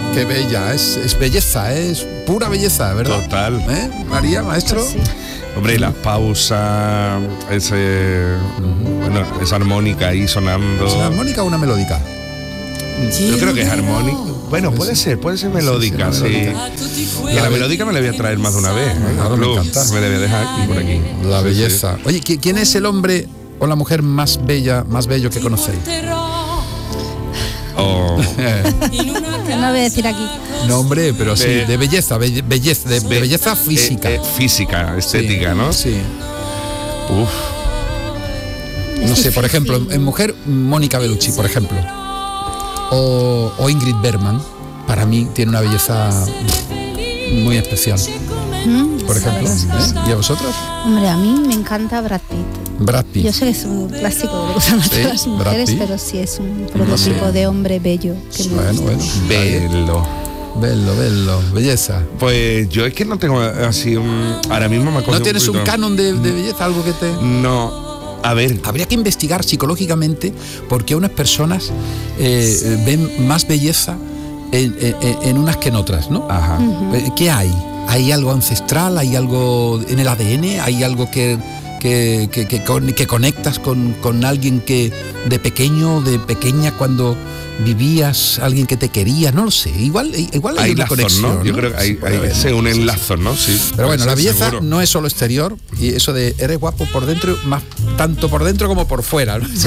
Qué bella, es belleza, es pura belleza, ¿verdad? Total. María, maestro. Pues sí. Hombre, y las pausas, esa armónica ahí sonando. ¿Es una armónica o una melódica? Yo creo que es armónica. Bueno, puede ser melódica, sí. Y a la melódica me la voy a traer más de una vez. Claro, me encanta. Me la voy a dejar aquí por aquí. La Sí, belleza. sí. Oye, ¿quién es el hombre o la mujer más bello que conocéis? Oh, No voy a decir aquí. No, hombre, pero sí, de belleza, de belleza física. Física, estética, ¿no? Sí. Uf. No sé, por ejemplo, en mujer, Mónica Bellucci, por ejemplo. O Ingrid Bergman, para mí tiene una belleza muy especial. Por ejemplo. ¿Y a vosotros? Hombre, a mí me encanta Brad Pitt. Brad Pitt. Yo sé que es un clásico que usan a Sí, todas las Brad mujeres, Pitt. pero sí es un prototipo de hombre bello. Que me Bueno, gusta. bueno. Bello. Belleza. Pues yo es que no tengo así ahora mismo me ¿No tienes un canon de belleza, algo que te...? No. A ver. Habría que investigar psicológicamente por qué unas personas ven más belleza en unas que en otras, ¿no? Ajá. ¿Qué hay? ¿Hay algo ancestral? ¿Hay algo en el ADN? ¿Hay algo que conectas con alguien que de pequeño, de pequeña, cuando vivías, alguien que te quería? No lo sé. Igual hay Hay una lazos, conexión, ¿no? Yo creo que Sí, puede haber, se unen lazos, ¿no? Sí. Pero bueno, la belleza seguro. no es solo exterior, y eso de eres guapo por dentro, más tanto por dentro como por fuera, ¿no? Sí.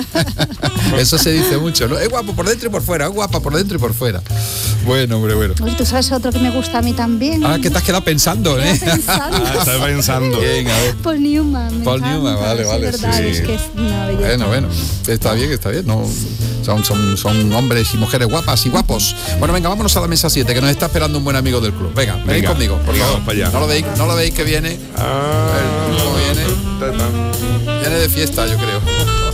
Eso se dice mucho, ¿no? Es guapo por dentro y por fuera, es guapa por dentro y por fuera. Bueno, hombre, bueno. Oye, ¿tú sabes otro que me gusta a mí también? Ah, que te has quedado pensando, ¿eh? Estoy pensando. Bien, a ver. Paul Newman. Paul Newman, vale, es vale, verdad, sí. es que es una belleza. Bueno, está bien. No, son hombres y mujeres guapas y guapos. Bueno, venga, vámonos a la mesa 7, que nos está esperando un buen amigo del club. Venga, venid conmigo, por favor. Vamos para allá. ¿No lo veis que viene? ¿Cómo viene? Viene de fiesta, yo creo.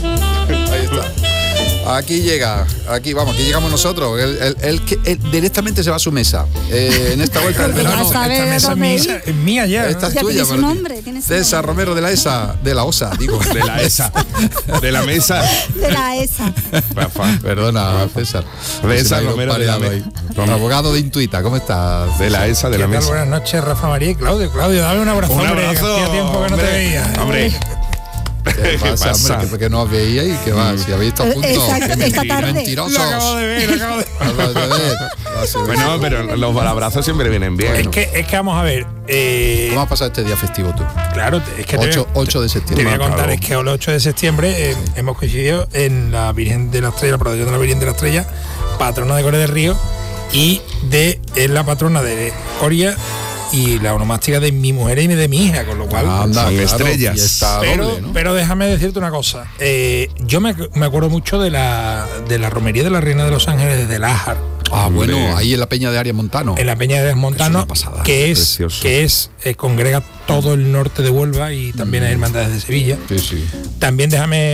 Ahí está. Aquí llegamos nosotros. Él directamente se va a su mesa. En esta vuelta del verano. Ya sabe Esta mesa dónde es ir. mía ya. Esta es Ya tuya, tienes un para ti. nombre, tienes un César nombre. Romero de la ESA, de la OSA, digo. De la ESA. De la mesa. De la ESA. Rafa. Perdona, César. César Se me ha ido Romero de la pareado ahí. Abogado de Intuita, ¿cómo estás? De la ESA, de ¿Qué la tal? mesa. Buenas noches, Rafa María y Claudio. Claudio, dame un abrazo, Un hombre, que abrazo. hacía tiempo que no te Hombre. veía. Hombre. ¿Qué pasa, hombre? ¿Que no os veíais? ¿Qué va? Si habéis estado juntos. Exacto, esta tarde. Mentirosos. Lo acabo de ver. Acabas de ver. Bueno, pero los abrazos siempre vienen bien. Es que vamos a ver. ¿Cómo has pasado este día festivo tú? Claro, es que 8 de te septiembre. voy a contar, Claro. es que el 8 de septiembre hemos coincidido en la Virgen de la Estrella, la procesión de la Virgen de la Estrella, patrona de Coria del Río, y es la patrona de Coria y la onomástica de mi mujer y de mi hija, con lo cual Anda, son claro, estrellas. fiesta pero, doble, ¿no? pero déjame decirte una cosa. Yo me acuerdo mucho de la romería de la Reina de los Ángeles desde Lájar, Ah, Hombre. bueno, ahí en la Peña de Arias Montano. en la Peña de Es Montano, una pasada, precioso. que congrega todo el norte de Huelva y también hay hermandades de Sevilla. Sí. También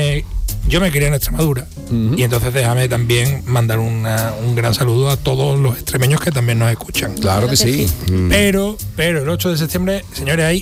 yo me crié en Extremadura y entonces déjame también mandar un gran saludo a todos los extremeños que también nos escuchan. Claro que sí. Pero el 8 de septiembre, señores, hay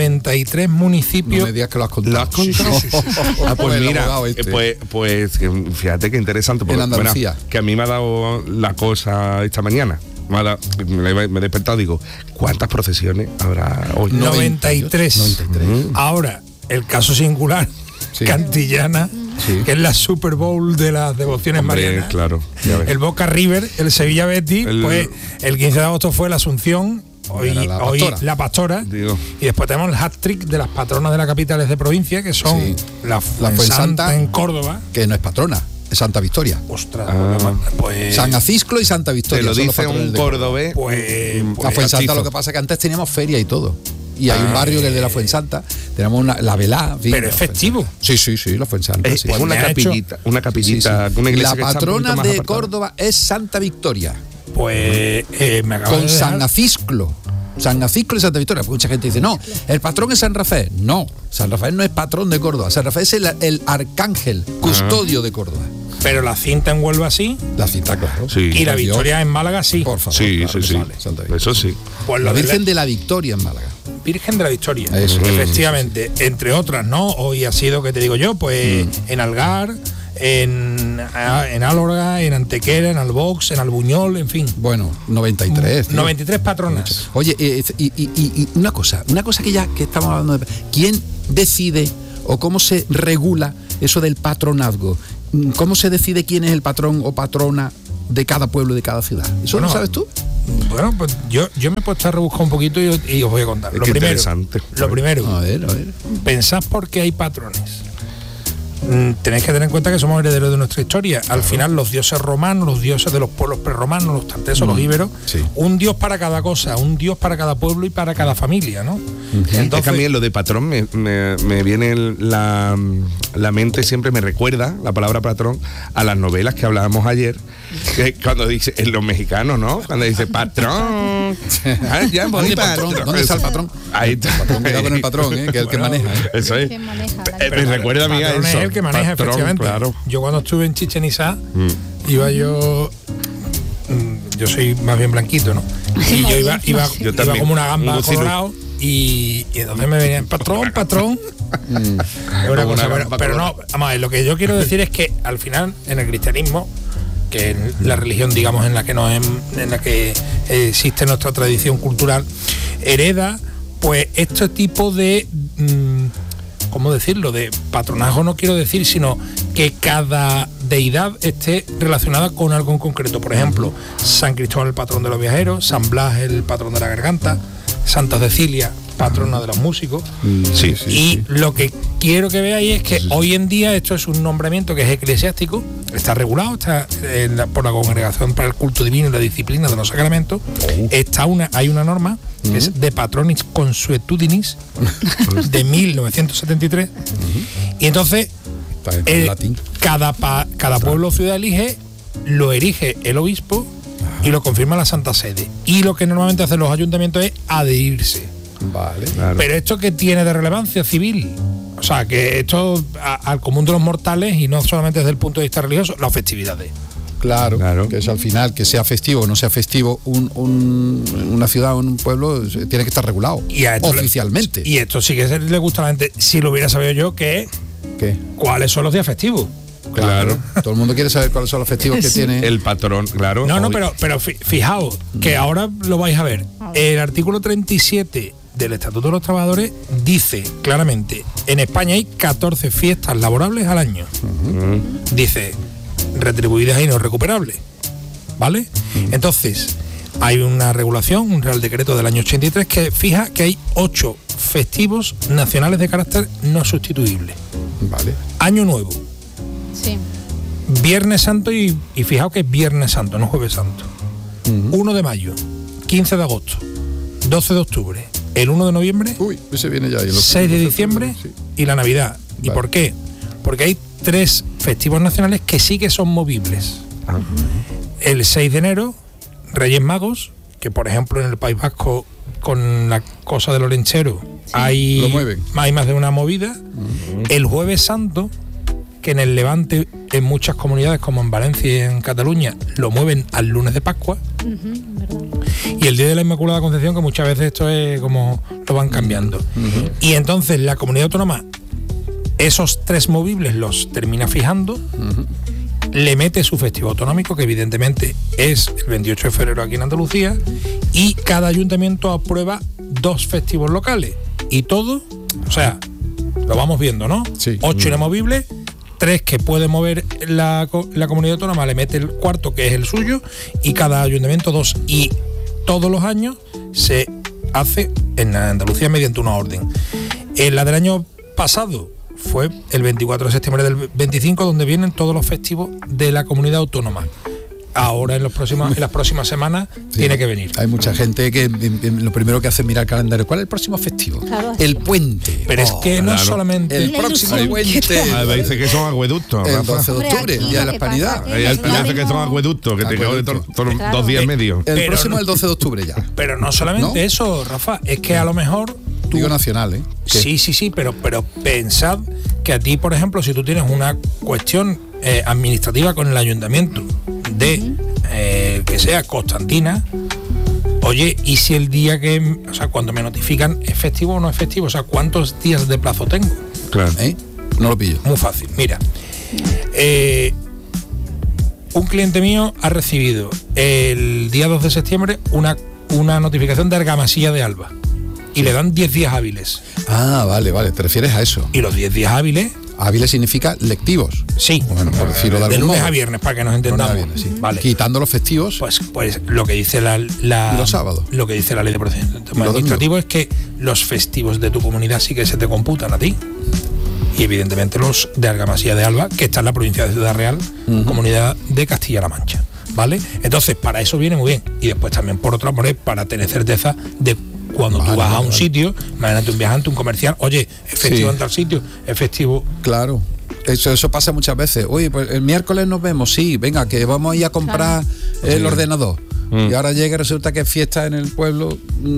93 No municipios. me digas que lo has contado. ¿Lo has contado? Ah, pues El mira, abogado este. pues fíjate qué interesante. Porque, En Andalucía. que a mí me ha dado la cosa esta mañana. Me he despertado y digo, ¿cuántas procesiones habrá hoy? 93. 93. Ahora, el caso singular, Sí. Cantillana, Sí. que es la Super Bowl de las devociones Hombre, marianas. claro. Ya ves. El Boca River, el Sevilla Betis, pues el 15 de agosto fue la Asunción, hoy la Pastora. Digo. Y después tenemos el hat-trick de las patronas de las capitales de provincia, que son Sí. la Fuensanta Fuensanta en Córdoba. Que no es patrona, es Santa Victoria. Ostras, Ah. pues San Acisclo y Santa Te Victoria. lo son los dice patrones un de Córdoba. cordobés. pues La Fuensanta, castizo. lo que pasa es que antes teníamos feria y todo. Y hay un barrio que es de la Fuensanta. Tenemos la velá. en fin, pero es festivo. Sí, la Fuensanta. Es sí. una me ha capillita, una capillita, Sí, sí. una iglesia La que está un patrona poquito más de apartada. Córdoba es Santa Victoria. Pues me acabo Con de dejar- San Acisclo. San Acisclo y Santa Victoria. Mucha gente dice, no, el patrón es San Rafael. No, San Rafael no es patrón de Córdoba. San Rafael es el arcángel, custodio de Córdoba. Pero la cinta en Huelva sí, La cinta, claro. Sí. y la Por Dios. Victoria en Málaga sí. Por favor. Sí, claro sí, que sí. sale, Santa Victoria. Eso sí. Pues La lo de Virgen de la Victoria en Málaga. Virgen de la Victoria. Eso. Efectivamente, entre otras, ¿no? Hoy ha sido, que te digo yo, pues en Algar, en Álorga, en Antequera, en Albox, en Albuñol, en fin. Bueno, 93. Tío. 93 patronas. Oye, y una cosa que estamos hablando de... ¿Quién decide o cómo se regula eso del patronazgo? ¿Cómo se decide quién es el patrón o patrona de cada pueblo y de cada ciudad? ¿Eso Bueno, lo sabes tú? Bueno, pues yo me he puesto a rebuscar un poquito y os voy a contar. Lo primero, A ver. pensad por qué hay patrones. Tenéis que tener en cuenta que somos herederos de nuestra historia. Al final, los dioses romanos, los dioses de los pueblos prerromanos, los tartesos, los íberos, sí. Un dios para cada cosa, un dios para cada pueblo y para cada familia, ¿no? Es que a mí lo de patrón me viene la mente, siempre me recuerda la palabra patrón a las novelas que hablábamos ayer, que cuando dice, en los mexicanos, ¿no? Cuando dice patrón. Ya voy, patrón. ¿Dónde está el patrón? Ahí está. Patrón, cuidado con el patrón, que es el que maneja. Eso es. Que maneja la Me recuerda a mí a patrón eso. es el que maneja, Patrón, efectivamente. claro. Yo cuando estuve en Chichén Itzá, yo soy más bien blanquito, ¿no? Y yo iba Yo también. como una gamba Un colorado y entonces me venían patrón. Es una cosa, pero no, vamos a ver, lo que yo quiero decir es que al final en el cristianismo, que es la religión, digamos, en la que existe nuestra tradición cultural, hereda pues este tipo de ¿cómo decirlo? De patronazgo no quiero decir, sino que cada deidad esté relacionada con algo en concreto. Por ejemplo, San Cristóbal el patrón de los viajeros, San Blas el patrón de la garganta, Santa Cecilia patrona de los músicos. Sí. Lo que quiero que veáis es que hoy en día esto es un nombramiento que es eclesiástico, está regulado, está por la Congregación para el Culto Divino y la Disciplina de los Sacramentos. Hay una norma que es de Patronis Consuetudinis de 1973. Y entonces cada pueblo o ciudad lo erige el obispo y lo confirma la Santa Sede. Y lo que normalmente hacen los ayuntamientos es adherirse. Vale. Claro. Pero esto que tiene de relevancia civil, o sea, que esto al común de los mortales, y no solamente desde el punto de vista religioso, las festividades. Claro, que es al final, que sea festivo o no sea festivo, una ciudad o un pueblo tiene que estar regulado Y a esto oficialmente. Y esto sí que le gusta a la gente. Si lo hubiera sabido yo, ¿Qué? ¿cuáles son los días festivos? Claro. Todo el mundo quiere saber cuáles son los festivos que tiene. El patrón, claro. No, pero fijaos, que ahora lo vais a ver. El artículo 37 del Estatuto de los Trabajadores dice claramente, en España hay 14 fiestas laborables al año. Dice, retribuidas y no recuperables. ¿Vale? Entonces, hay una regulación, un Real Decreto del año 83 que fija que hay 8 festivos nacionales de carácter no sustituible. Vale. Año Nuevo, Sí. Viernes Santo y fijaos que es Viernes Santo, no Jueves Santo. 1 de mayo, 15 de agosto, 12 de octubre, el 1 de noviembre, Ese viene ya. 6 de diciembre Sí. y la Navidad. ¿Y Vale. por qué? Porque hay 3 festivos nacionales que sí que son movibles. El 6 de enero, Reyes Magos, que por ejemplo en el País Vasco, con la cosa del Olenchero, hay Lo mueven. más de una movida. El Jueves Santo, que en el Levante, en muchas comunidades como en Valencia y en Cataluña, lo mueven al lunes de Pascua. Y el Día de la Inmaculada Concepción, que muchas veces esto es como lo van cambiando. Y entonces la comunidad autónoma esos 3 movibles los termina fijando, le mete su festivo autonómico, que evidentemente es el 28 de febrero aquí en Andalucía, y cada ayuntamiento aprueba 2 festivos locales. Y todo, o sea, lo vamos viendo, ¿no? Sí. 8 inamovibles, 3 que puede mover la comunidad autónoma, le mete el cuarto, que es el suyo, y cada ayuntamiento 2. Y todos los años se hace en Andalucía mediante una orden. La del año pasado fue el 24 de septiembre del 25, donde vienen todos los festivos de la comunidad autónoma. Ahora en las próximas semanas tiene que venir. Hay mucha gente que lo primero que hace es mirar el calendario. ¿Cuál es el próximo festivo? Claro. El puente. Pero es que no claro. solamente El próximo puente. Dice que son acueductos. El Rafa. 12 de octubre, Hombre, Día de la aquí lo que Hispanidad. pasa Ahí es que parece que son acueductos, que te quedan Acueducto. Claro. 2 días y medio. El Pero próximo no- es el 12 de octubre ya. Pero no solamente ¿No? eso, Rafa, es que a lo mejor tú... Digo nacional, ¿eh? ¿Qué? Sí, pero pensad que a ti, por ejemplo, si tú tienes una cuestión administrativa con el ayuntamiento de que sea Constantina, oye, ¿y si el día que, o sea, cuando me notifican es festivo o no es festivo? O sea, ¿cuántos días de plazo tengo? Claro. ¿Eh? No lo pillo. Muy fácil, mira. Un cliente mío ha recibido el día 2 de septiembre una notificación de argamasilla de Alba y le dan 10 días hábiles. Ah, vale, te refieres a eso. Y los 10 días hábiles... Hábiles significa lectivos. Sí. Bueno, por decirlo de de algún lunes modo. a viernes, para que nos entendamos. Viernes, sí. Vale. Quitando los festivos. Pues lo que dice la ¿Y los sábados? Lo que dice la ley de procedimiento ¿Y los administrativo es que los festivos de tu comunidad sí que se te computan a ti. Y evidentemente los de Argamasilla de Alba, que está en la provincia de Ciudad Real, comunidad de Castilla-La Mancha. ¿Vale? Entonces, para eso viene muy bien. Y después también, por otra parte, para tener certeza de cuando tú vas a un sitio, imagínate un viajante, un comercial, oye, es festivo en tal sitio, es festivo. Claro. Eso pasa muchas veces. Oye, pues el miércoles nos vemos, sí, venga, que vamos a ir a comprar el ordenador. Y ahora llega y resulta que es fiesta en el pueblo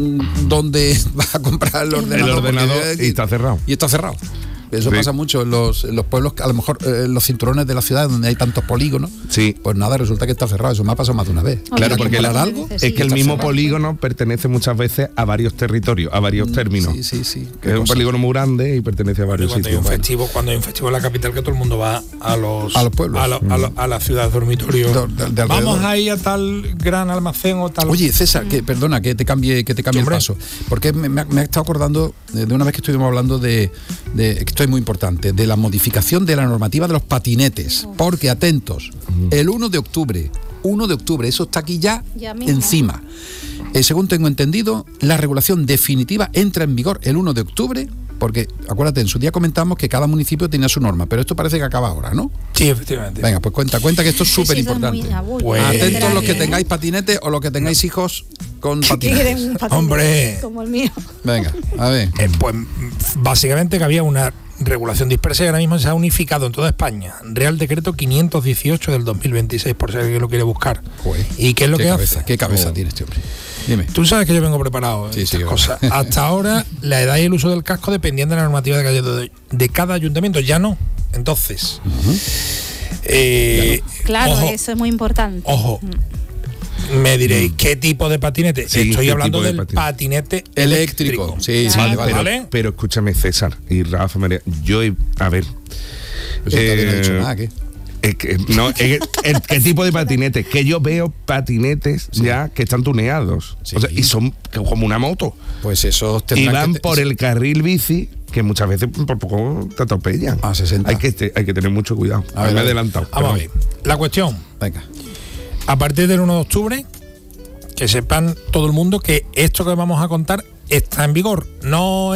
donde vas a comprar el ordenador. Y está cerrado. Y está cerrado. Eso pasa mucho en los pueblos, a lo mejor en los cinturones de la ciudad donde hay tantos polígonos. Sí. Pues nada, resulta que está cerrado. Eso me ha pasado más de una vez. Claro, porque algo es que el mismo polígono pertenece muchas veces a varios territorios, a varios términos. Sí. Es un polígono muy grande y pertenece a varios Cuando hay sitios. cuando hay un festivo en la capital, que todo el mundo va a los pueblos. a la ciudad dormitorio. De Vamos a ir a tal gran almacén o tal. Oye, César, perdona que te cambie el paso, porque me he estado acordando de una vez que estuvimos hablando de esto es muy importante, de la modificación de la normativa de los patinetes, porque atentos, el 1 de octubre, eso está aquí ya mismo. encima. Según tengo entendido, la regulación definitiva entra en vigor el 1 de octubre, porque acuérdate, en su día comentamos que cada municipio tenía su norma, pero esto parece que acaba ahora, ¿no? Sí, efectivamente. Venga, pues cuenta que esto es súper importante. Pues, atentos los que tengáis patinetes o los que tengáis hijos con patinetes. Hombre. Como el mío. Venga, a ver. Pues básicamente que había una regulación dispersa y ahora mismo se ha unificado en toda España. Real Decreto 518 del 2026, por si alguien lo quiere buscar. Joder, ¿Y qué es lo que hace? ¿Qué cabeza tiene este hombre? Dime. Tú sabes que yo vengo preparado en estas cosas. Hasta ahora, la edad y el uso del casco dependían de la normativa de cada ayuntamiento, ya no. Entonces, claro, ojo, eso es muy importante. Ojo. Me diréis, ¿qué tipo de patinete? Sí, Estoy ¿qué hablando tipo de del patinete eléctrico. Sí, Claro. Pero escúchame, César y Rafa María, a ver. Pues todavía no he dicho nada, ¿qué? ¿Qué tipo de patinetes? Que yo veo patinetes ya que están tuneados. Sí. O sea, y son como una moto. Pues esos Y van por el carril bici, que muchas veces por poco te atropellan. A 60. Hay que tener mucho cuidado. A ver, me he adelantado. Vamos a ver. La cuestión. Venga. A partir del 1 de octubre, que sepan todo el mundo que esto que vamos a contar está en vigor. No.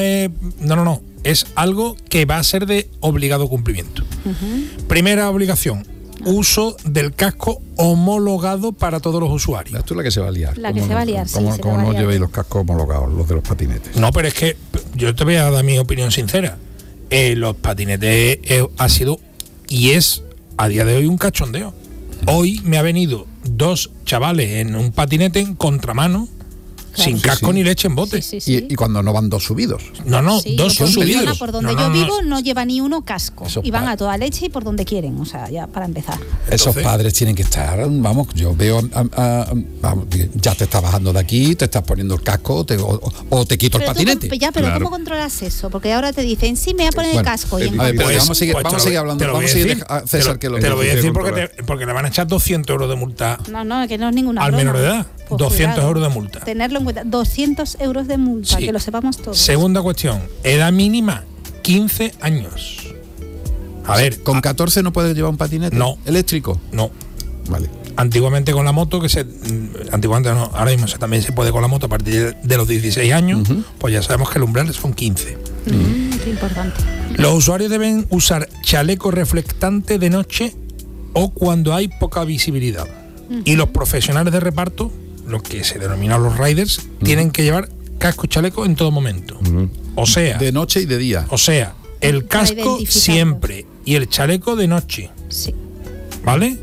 Es algo que va a ser de obligado cumplimiento. Primera obligación, uso del casco homologado para todos los usuarios. Esto es la que se va a liar. La que se va a liar, sí, se ¿Cómo va a no liar. llevéis los cascos homologados, los de los patinetes? No, pero es que yo te voy a dar mi opinión sincera. Los patinetes ha sido y es a día de hoy un cachondeo. Hoy me ha venido 2 chavales en un patinete en contramano, Claro. sin Sí, casco sí. ni leche en bote. Sí. Y cuando no van 2 subidos. No, Sí, 2 porque son en la zona subidos. por donde yo vivo no lleva ni uno casco. Esos Y van pa- a toda leche y por donde quieren. O sea, ya para empezar. Esos Entonces- padres tienen que estar, vamos, yo veo, vamos, ya te estás bajando de aquí, te estás poniendo el casco o te quito el Pero patinete. pero Claro. ¿cómo controlas eso? Porque ahora te dicen, sí, me voy a poner Bueno, el casco. Y en a ver, cuanto- pues vamos a seguir te hablando. lo voy Vamos a a seguir decir, a César que te lo voy a decir controlar. porque le van a echar 200 euros de multa No, que no es ninguna al broma. menor de edad. Pues 200 cuidado. euros de multa. Tenerlo en cuenta. 200 euros de multa, Sí. que lo sepamos todos. Segunda cuestión, edad mínima, 15 años. A ver, ¿Con 14 no puedes llevar un patinete? No. ¿Eléctrico? no. Vale. Antiguamente con la moto, antiguamente no, ahora mismo también se puede con la moto a partir de los 16 años, pues ya sabemos que el umbral son 15. Qué importante. Los usuarios deben usar chaleco reflectante de noche o cuando hay poca visibilidad. Y los profesionales de reparto, los que se denominan los riders, tienen que llevar casco y chaleco en todo momento. O sea, De noche y de día. el Para casco identificarlos. siempre y el chaleco de noche, Sí. ¿vale?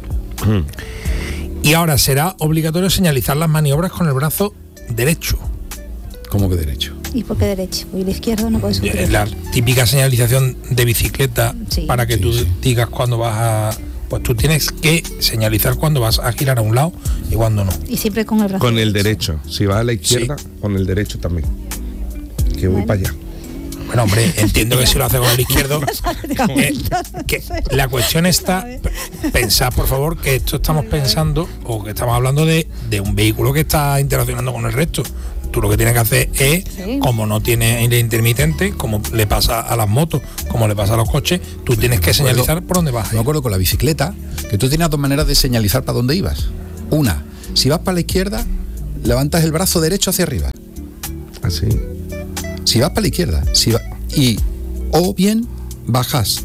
Y ahora será obligatorio señalizar las maniobras con el brazo derecho. ¿Cómo que derecho? ¿Y por qué derecho? Y el izquierdo no puedes utilizar. La típica señalización de bicicleta Sí. para que Sí, tú sí. digas cuando vas a... Pues tú tienes que señalizar cuando vas a girar a un lado y cuando no. Y siempre con el brazo Con el derecho. Si vas a la izquierda, con el derecho también. Que voy Bueno. para allá. Bueno, hombre, entiendo que si lo hace con el izquierdo, que la cuestión está, pensad por favor que esto estamos pensando o que estamos hablando de un vehículo que está interaccionando con el resto. Tú lo que tienes que hacer es, como no tienes aire intermitente, como le pasa a las motos, como le pasa a los coches, tú tienes que señalizar por dónde vas. Me acuerdo con la bicicleta, que tú tenías dos maneras de señalizar para dónde ibas. Una, si vas para la izquierda, levantas el brazo derecho hacia arriba. Así. Si vas para la izquierda, o bien bajas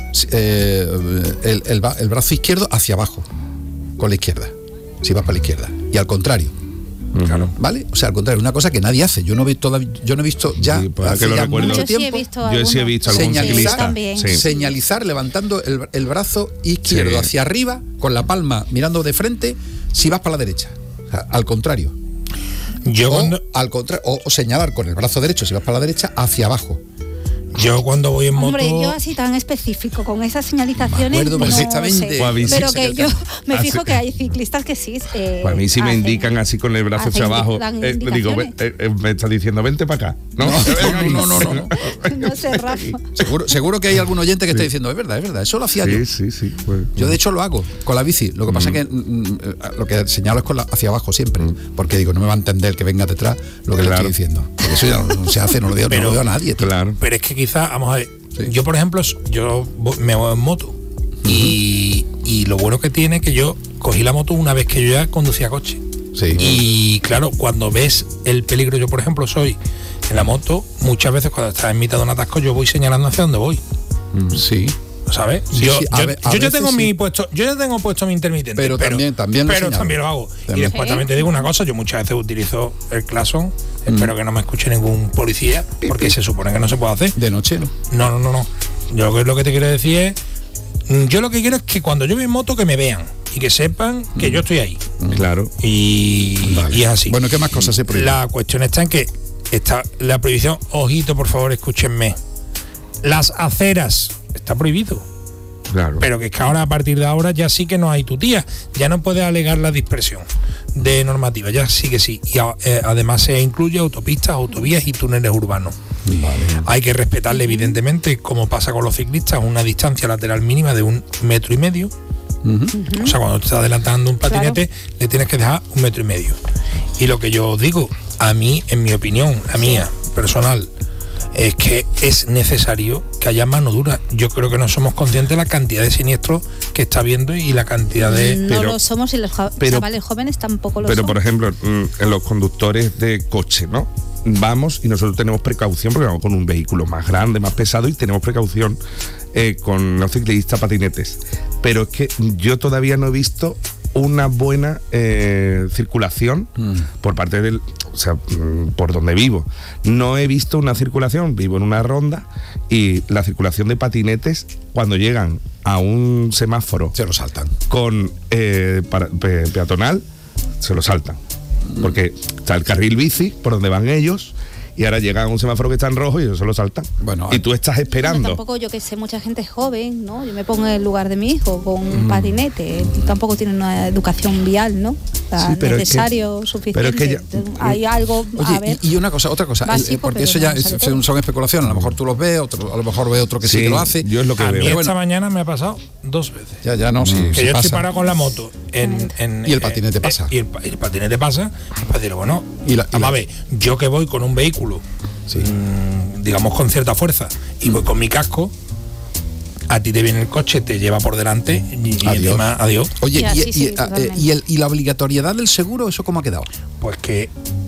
el brazo izquierdo hacia abajo, con la izquierda, si vas para la izquierda. Y al contrario. Claro. ¿Vale? O sea, al contrario, una cosa que nadie hace. Yo no he visto ya, sí, pues, hace que lo ya recuerdo. mucho Yo sí he tiempo visto Yo sí he visto algún señalizar, ciclista. también. Sí. señalizar levantando el brazo izquierdo Sí. hacia arriba, con la palma mirando de frente, si vas para la derecha. O sea, al contrario. Yo cuando, O señalar con el brazo derecho, si vas para la derecha, hacia abajo. yo cuando voy en moto... Hombre, yo así tan específico, con esas señalizaciones, Me acuerdo no perfectamente. sé. Pues a mí sí Pero se que me- yo me Así- fijo que hay ciclistas que sí. Pues a mí si me hacen- indican así con el brazo hacia hacen- abajo, dan digo, indicaciones. me está diciendo, vente para acá. No, No. No sé, Rafa. Seguro que hay algún oyente que esté diciendo, es verdad, eso lo hacía yo. Sí. Pues, Yo de hecho lo hago con la bici. Lo que pasa es que lo que señalo es hacia abajo siempre. Porque digo, no me va a entender el que venga detrás lo que le Claro. estoy diciendo. Porque eso ya no se hace, no lo digo a nadie. tío. claro. Pero es que quizás, vamos a ver, Sí. yo por ejemplo, me voy en moto y lo bueno que tiene es que yo cogí la moto una vez que yo ya conducía coche. Sí. Y claro, cuando ves el peligro, yo por ejemplo soy en la moto, muchas veces cuando estás en mitad de un atasco yo voy señalando hacia dónde voy, Sí. ¿sabes? Sí, yo sí, a yo- ve- a yo ya veces tengo sí. yo ya tengo puesto mi intermitente, Pero también lo pero señalo. también lo hago. También. Y después también te digo una cosa, yo muchas veces utilizo el claxon, espero que no me escuche ningún policía, porque se supone que no se puede hacer. De noche, ¿no? No. Yo lo que te quiero decir es, yo lo que quiero es que cuando yo voy en moto que me vean y que sepan que yo estoy ahí. Claro. Y es así. Bueno, ¿qué más cosas se prohíben? La cuestión está en que está la prohibición, ojito por favor, escúchenme. Las aceras, está prohibido. Claro. Pero que es que ahora, a partir de ahora, ya sí que no hay tutía. Ya no puede alegar la dispersión de normativa, ya sí que sí. Y además se incluye autopistas, autovías y túneles urbanos. Hay que respetarle, evidentemente, como pasa con los ciclistas, una distancia lateral mínima de 1,5 metros. O sea, cuando te está adelantando un patinete, le tienes que dejar 1,5 metros. Y lo que yo os digo, a mí, en mi opinión, la mía, personal, es que es necesario que haya mano dura. Yo creo que no somos conscientes de la cantidad de siniestros que está habiendo y la cantidad de... No lo somos y los chavales jóvenes tampoco lo Pero son. por ejemplo, en los conductores de coche, ¿no? Vamos y nosotros tenemos precaución porque vamos con un vehículo más grande, más pesado y tenemos precaución con los ciclistas patinetes. Pero es que yo todavía no he visto una buena circulación por parte del, o sea, por donde vivo. No he visto una circulación, vivo en una ronda y la circulación de patinetes cuando llegan a un semáforo Se lo saltan. con peatonal, se lo saltan. Porque está el carril bici por donde van ellos y ahora llegan a un semáforo que está en rojo y ellos se lo saltan. Bueno, y tú estás Bueno, esperando. tampoco, yo que sé, mucha gente joven, ¿no? Yo me pongo en el lugar de mi hijo con un patinete. Él tampoco tiene una educación vial, ¿no? O sea, Sí, pero es que- necesario, suficiente. pero es que ya- Hay algo, a ver. Oye, y otra cosa, básico, porque pero eso ya no sale todo. son especulaciones. A lo mejor tú los ves, a lo mejor ve otro que sí, Sí, que lo hace. yo es lo que A mí veo. Pero esta bueno. mañana me ha pasado 2 veces. Ya no, sí, Que sí yo estoy pasa. parado con la moto Y el patinete pasa. Y el patinete pasa. Pues digo, bueno, vamos a ver, yo que voy con un vehículo, Sí. digamos con cierta fuerza, y voy con mi casco, a ti te viene el coche, te lleva por delante y Adiós. encima, adiós. Oye, Y así sí, totalmente. y la obligatoriedad del seguro, ¿eso cómo ha quedado? Pues que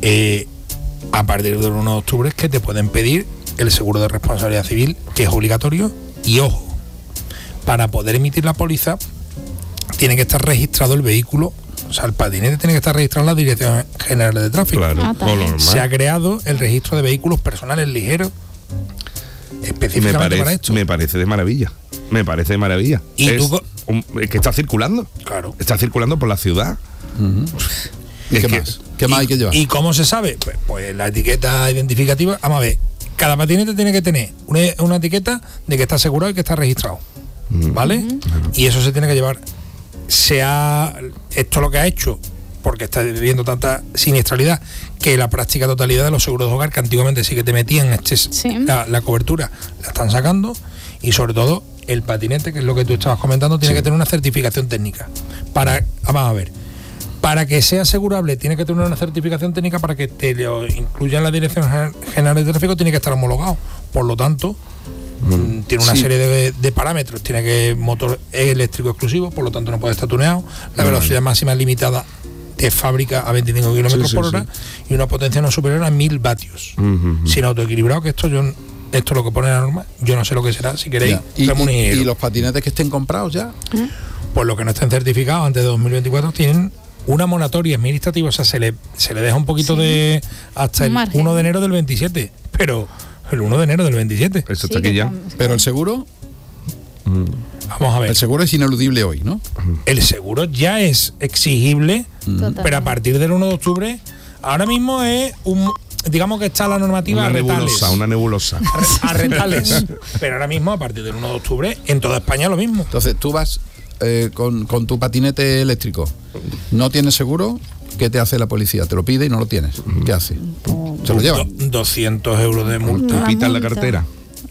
a partir del 1 de octubre es que te pueden pedir el seguro de responsabilidad civil, que es obligatorio, y ojo, para poder emitir la póliza tiene que estar registrado el vehículo, o sea, el patinete tiene que estar registrado en la Dirección General de Tráfico. Claro, Ah, todo lo normal. Se ha creado el registro de vehículos personales ligeros específicamente para esto. Me parece de maravilla. Me parece de maravilla. Y es, tú es que está circulando. Claro. Está circulando por la ciudad. ¿Y Es qué que- más? ¿Qué más hay que llevar? ¿Y cómo se sabe? Pues la etiqueta identificativa, vamos a ver, cada patinete tiene que tener una etiqueta de que está asegurado y que está registrado, ¿vale? Y eso se tiene que llevar. Esto lo que ha hecho porque está viviendo tanta siniestralidad, que la práctica totalidad de los seguros de hogar, que antiguamente sí que te metían la cobertura, la están sacando. Y sobre todo el patinete, que es lo que tú estabas comentando, tiene que tener una certificación técnica. Vamos a ver, para que sea asegurable tiene que tener una certificación técnica, para que te lo incluya en la Dirección General de Tráfico tiene que estar homologado. Por lo tanto, tiene una serie de parámetros. Tiene que motor eléctrico exclusivo, por lo tanto no puede estar tuneado. La velocidad máxima es limitada de fábrica a 25 kilómetros por hora y una potencia no superior a 1000 vatios. Sin autoequilibrado, que esto es lo que pone la norma. Yo no sé lo que será, si queréis. ¿Y los patinetes que estén comprados ya? Pues los que no estén certificados antes de 2024 tienen una moratoria administrativa, o sea, se le deja un poquito de hasta el 1 de enero del 27, pero el 1 de enero del 27. Eso está aquí ya. Pero el seguro, vamos a ver. El seguro es ineludible hoy, ¿no? El seguro ya es exigible, pero a partir del 1 de octubre, ahora mismo es digamos que está la normativa una nebulosa. A retales. Pero ahora mismo, a partir del 1 de octubre, en toda España lo mismo. Entonces tú vas con tu patinete eléctrico, no tienes seguro, ¿qué te hace la policía? Te lo pide y no lo tienes. ¿Qué hace? Se lo llevan. 200 euros de multa. Te pitan la cartera.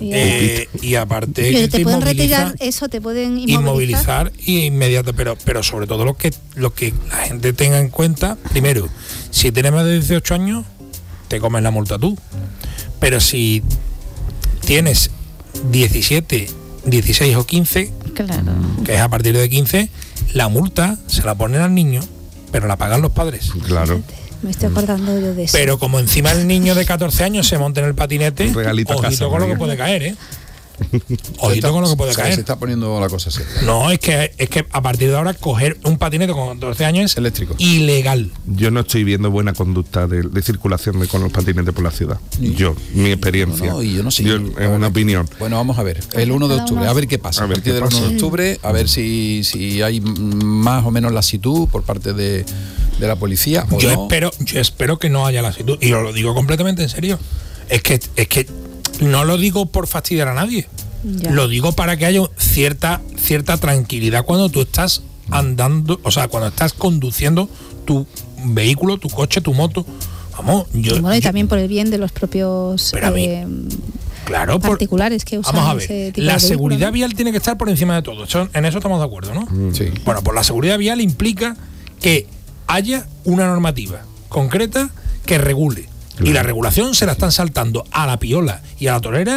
Y aparte pero te pueden retirar eso, te pueden inmovilizar y inmediato, pero sobre todo lo que la gente tenga en cuenta, primero, si tienes más de 18 años, te comes la multa tú. Pero si tienes 17, 16 o 15, claro, que es a partir de 15, la multa se la ponen al niño, pero la pagan los padres. Claro. Me estoy acordando yo de eso. Pero como encima el niño de 14 años se monta en el patinete, ojito con lo que puede caer, ¿eh? Ojito con lo que puede caer. Se está poniendo la cosa seria. No, es que a partir de ahora coger un patinete con 14 años es eléctrico, ilegal. Yo no estoy viendo buena conducta de circulación con los patinetes por la ciudad. Mi experiencia. Yo no sé. Es una opinión. Bueno, vamos a ver. El 1 de octubre, a ver qué pasa. A partir del 1 de octubre, a ver si hay más o menos lasitud por parte de la policía. Yo espero que no haya lasitud. Y lo digo completamente en serio. Es que no lo digo por fastidiar a nadie. Ya. Lo digo para que haya cierta tranquilidad cuando tú estás andando, o sea, cuando estás conduciendo tu vehículo, tu coche, tu moto. Vamos, y también por el bien de los propios particulares que usan. Vamos a ver, la seguridad vial tiene que estar por encima de todo. En eso estamos de acuerdo, ¿no? Sí. Bueno, pues la seguridad vial implica que haya una normativa concreta que regule. Y la regulación se la están saltando a la piola y a la torera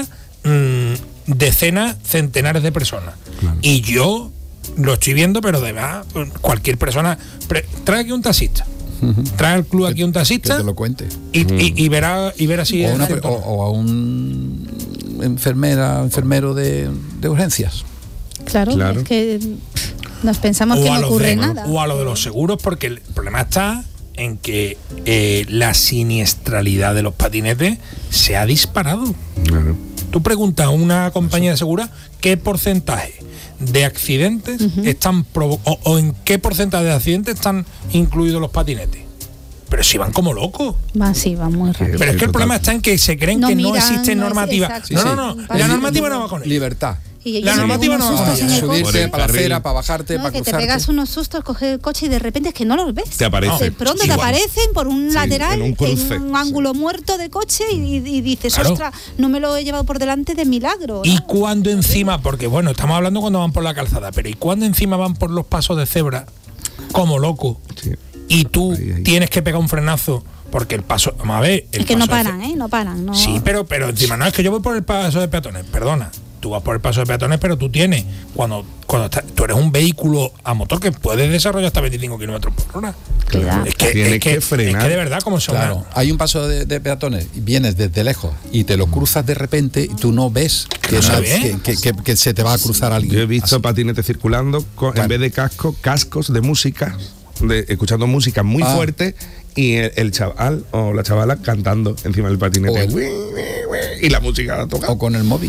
decenas, centenares de personas. Claro. Y yo lo estoy viendo, pero además cualquier persona trae aquí un taxista. Trae al club aquí un taxista que te lo cuente y verá si o a un enfermero de urgencias. Claro, es que nos pensamos que no ocurre nada. O a lo de los seguros, porque el problema está en que la siniestralidad de los patinetes se ha disparado. Claro. Tú preguntas a una compañía de seguridad qué porcentaje de accidentes están o en qué porcentaje de accidentes están incluidos los patinetes. Pero si van como locos. Van muy rápido. Pero es que el problema está en que se creen que no existe normativa. No. La normativa no va con él. Libertad. La normativa no va con subirte para la acera, para bajarte, para que cruzarte. te pegas unos sustos, coges el coche y de repente es que no los ves. Te aparecen. De pronto te aparecen por un lateral, en un ángulo muerto de coche y dices, ostras, no me lo he llevado por delante de milagro, ¿no? Y cuando encima, porque bueno, estamos hablando cuando van por la calzada, pero y cuando encima van por los pasos de cebra como loco, y tú tienes que pegar un frenazo porque el paso, vamos a ver, es que no paran, no paran. No. Sí, pero encima no es que yo voy por el paso de peatones, perdona. Tú vas por el paso de peatones, pero tú tienes, cuando tú eres un vehículo a motor que puedes desarrollar hasta 25 kilómetros por hora. Claro. Es que frenar. Es que de verdad, como son. Claro. Hay un paso de peatones y vienes desde lejos y te lo cruzas de repente y tú no ves que se te va a cruzar alguien. Yo he visto patinetes circulando en vez de cascos de música, escuchando música muy fuerte, y el chaval o la chavala cantando encima del patinete. Y la música la toca. O con el móvil.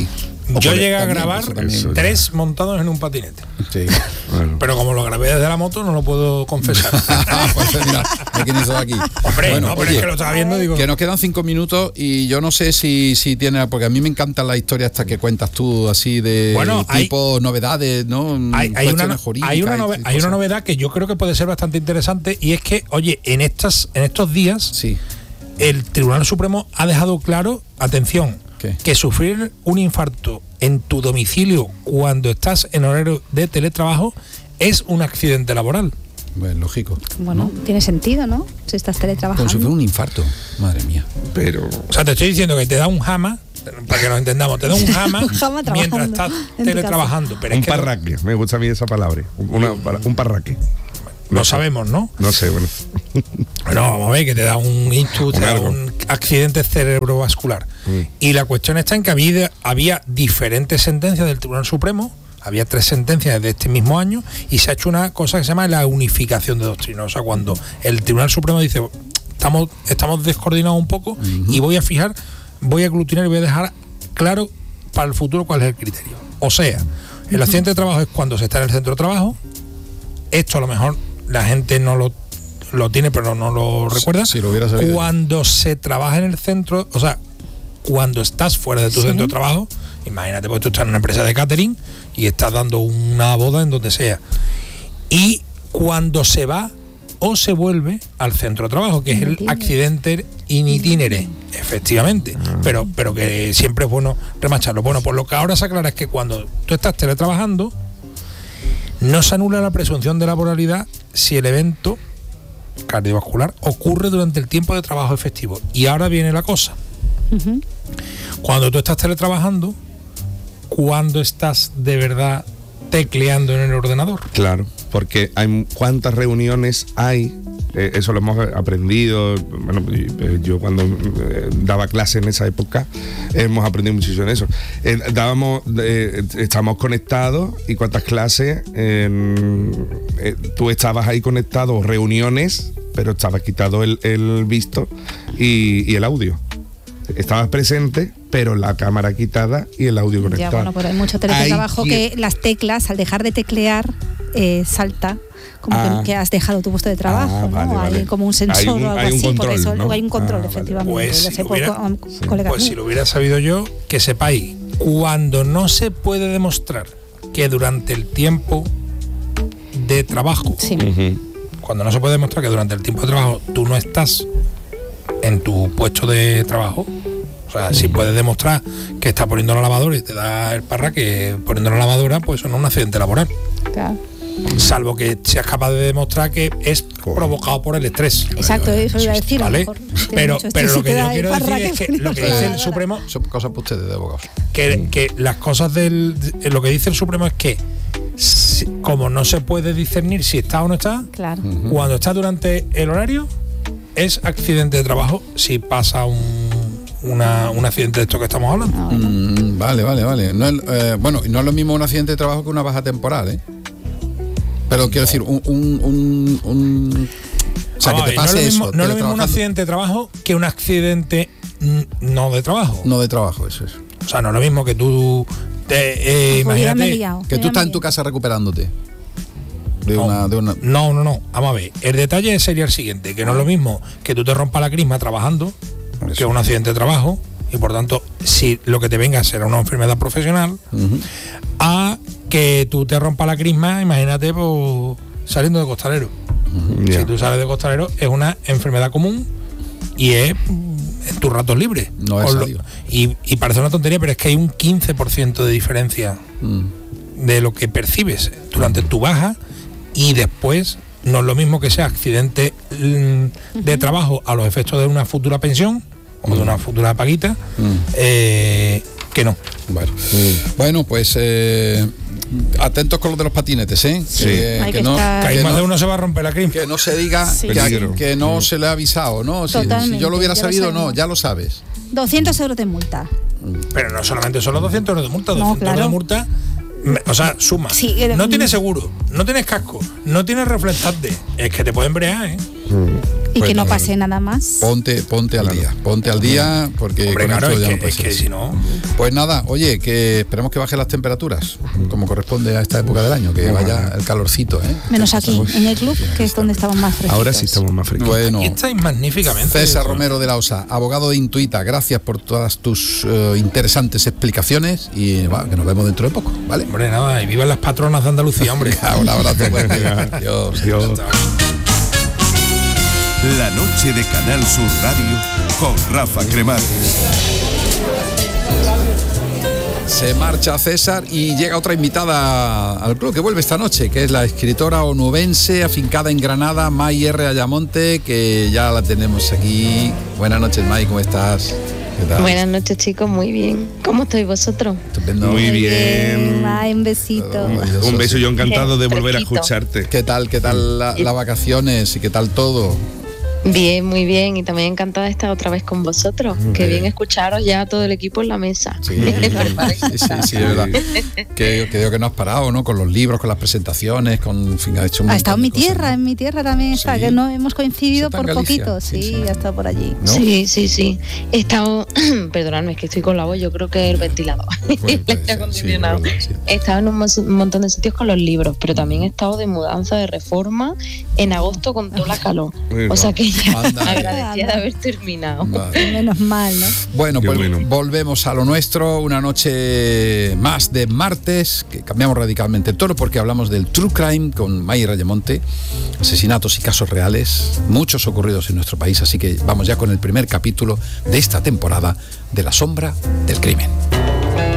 Yo llegué a también, grabar eso también. 3 montados en un patinete. Sí. Bueno. Pero como lo grabé desde la moto, no lo puedo confesar. Pues mira, ¿de quién hizo aquí? Hombre, Bueno, no, pero oye, es que lo estaba viendo, digo. que nos quedan 5 minutos y yo no sé si tiene, porque a mí me encantan las historias hasta que cuentas tú, así de Bueno, tipo novedades, ¿no? Hay Cuestiones jurídicas y hay una cosas. novedad que yo creo que puede ser bastante interesante, y es que, oye, en estos días Sí. el Tribunal Supremo ha dejado claro, atención, ¿Qué? que sufrir un infarto en tu domicilio cuando estás en horario de teletrabajo es un accidente laboral. Bueno, lógico. Bueno, tiene sentido, ¿no? Si estás Como teletrabajando. si fuera un infarto. Madre mía. Pero O sea, te estoy diciendo que te da un jama, para que nos entendamos, te da un jama, Un jama mientras trabajando estás en tu teletrabajando. Pero un es que parraque, me gusta a mí esa palabra. Un parraque. lo sabemos, ¿no? No sé, bueno. Bueno, vamos a ver, que te da un ictus, te da algo. un accidente cerebrovascular. Y la cuestión está en que había diferentes sentencias del Tribunal Supremo, había 3 sentencias de este mismo año, y se ha hecho una cosa que se llama la unificación de doctrina. O sea, cuando el Tribunal Supremo dice, estamos descoordinados un poco, y voy a aglutinar y voy a dejar claro para el futuro cuál es el criterio. O sea, el accidente de trabajo es cuando se está en el centro de trabajo. Esto a lo mejor la gente no lo tiene, pero no lo recuerda. Si lo hubiera sabido. Cuando se trabaja en el centro, o sea, cuando estás fuera de tu centro de trabajo, imagínate, pues tú estás en una empresa de catering y estás dando una boda en donde sea. Y cuando se va o se vuelve al centro de trabajo, que es el accidente in itinere, efectivamente. Pero que siempre es bueno remacharlo. Bueno, pues lo que ahora se aclara es que cuando tú estás teletrabajando, no se anula la presunción de laboralidad si el evento cardiovascular ocurre durante el tiempo de trabajo efectivo. Y ahora viene la cosa. Ujú. Cuando tú estás teletrabajando, ¿cuándo estás de verdad tecleando en el ordenador? Claro, porque hay cuántas reuniones hay, eso lo hemos aprendido, bueno, yo cuando daba clase en esa época, hemos aprendido muchísimo en eso. Estábamos conectados, y cuántas clases, tú estabas ahí conectado, reuniones, pero estaba quitado el visto y el audio. Estabas presente, pero la cámara quitada y el audio conectado. Ya, bueno, pero hay mucho teletrabajo que las teclas, al dejar de teclear, salta como que has dejado tu puesto de trabajo, ¿no? Vale. Hay como un sensor o algo hay un así, control, por eso ¿no? hay un control, Vale. efectivamente. Pues, Lo si sé lo por hubiera- colegas Pues si míos. lo hubiera sabido yo, que sepáis, cuando no se puede demostrar que durante el tiempo de trabajo, Sí. cuando no se puede demostrar que durante el tiempo de trabajo tú no estás en tu puesto de trabajo, o sea, si puedes demostrar que estás poniendo la lavadora y te da el parraque poniendo la lavadora, pues eso no es un accidente laboral. Claro. Salvo que seas capaz de demostrar que es provocado por el estrés. Exacto, eso iba a decir. a lo ¿Vale? mejor tiene Pero mucho estrés lo y que te yo da el quiero decir parraque es que poniendo lo que la dice el lavadora. Supremo, Son cosas para ustedes de abogados. que las cosas lo que dice el Supremo es que como no se puede discernir si está o no está, Claro. cuando está durante el horario es accidente de trabajo si pasa un accidente de esto que estamos hablando. Ah, bueno. Vale. No es, bueno, no es lo mismo un accidente de trabajo que una baja temporal, ¿eh? Pero quiero decir, o sea, Vamos que a te ver, pase no es lo mismo, eso. no es lo mismo un teletrabajando. accidente de trabajo que un accidente no de trabajo. No de trabajo, eso es. O sea, no es lo mismo que tú Pues hubiérame imagínate. liado, Que tú estás en tu hubiérame casa recuperándote. De No. una No. Vamos a ver. El detalle sería el siguiente, que no es lo mismo que tú te rompas la crisma trabajando que un accidente de trabajo, y por tanto, si lo que te venga será una enfermedad profesional, a que tú te rompas la crisma, imagínate, pues, saliendo de costalero. Ya. Si tú sales de costalero, es una enfermedad común y es en tus ratos libres. No es Con sabio. y parece una tontería, pero es que hay un 15% de diferencia de lo que percibes durante tu baja, y después no es lo mismo que sea accidente de trabajo a los efectos de una futura pensión o de una futura paguita, que no. Bueno, pues atentos con lo de los patinetes, ¿eh? Sí. Hay que estar- Que ahí que más no- de uno se va a romper la crisma. que no se diga Sí. Peligro. que no se le ha avisado, ¿no? Si Totalmente, yo lo hubiera ya lo sabido, no, sabemos. ya lo sabes. 200 euros de multa. Pero no solamente son los 200 euros de multa, No, 200 euros claro. de multa, o sea, suma. Sí, no tienes seguro, no tienes casco, no tienes reflectante, es que te pueden brear, ¿eh? Y Pues que no nada, pase nada más. Ponte al día, porque Hombre, con claro, esto ya no es puede que ser. si no... Pues nada, oye, que esperemos que bajen las temperaturas, como corresponde a esta época del año, que vaya el calorcito, ¿eh? Menos aquí, en el club, que es donde estamos más fresquitos. Ahora sí estamos más frescos. Bueno, Aquí estáis magníficamente. César Romero de la Osa, abogado de Intuita, gracias por todas tus interesantes explicaciones y que nos vemos dentro de poco, ¿vale? Hombre, nada, y vivan las patronas de Andalucía, hombre. Un abrazo fuerte. Adiós. Dios. La noche de Canal Sur Radio con Rafa Cremades. Se marcha César y llega otra invitada al club que vuelve esta noche, que es la escritora onubense afincada en Granada, May R. Ayamonte, que ya la tenemos aquí. Buenas noches, May, ¿cómo estás? ¿Qué tal? Buenas noches, chicos, muy bien. ¿Cómo estáis vosotros? Estupendo. Muy bien. Ay, un besito. Maravilloso, Un beso, sí. yo encantado de volver a Fresquito. escucharte. ¿Qué tal las vacaciones y qué tal todo? Bien, muy bien. Y también encantada de estar otra vez con vosotros. Qué bien escucharos ya todo el equipo en la mesa. Sí, es verdad. Que digo que no has parado, ¿no? Con los libros, con las presentaciones, con, en fin, ha hecho un Ha estado montón en de cosas, ¿no? en mi tierra también está, Sí. que no hemos coincidido ¿Está en por Galicia? poquito, Sí, sí, sí. ha estado por allí. ¿No? Sí. He estado, perdonadme, es que estoy con la voz, yo creo que es el ventilador, Bueno, el puede aire ser, acondicionado. sí, es verdad, sí. He estado en un montón de sitios con los libros, pero también he estado de mudanza, de reforma, en agosto con toda la calor. Muy O sea que ya Anda. agradecida de haber terminado. Vale. Menos mal, ¿no? Bueno, Qué pues bueno. volvemos a lo nuestro, una noche más de martes, que cambiamos radicalmente el tono porque hablamos del True Crime con May Rayamonte, asesinatos y casos reales, muchos ocurridos en nuestro país, así que vamos ya con el primer capítulo de esta temporada de La Sombra del Crimen.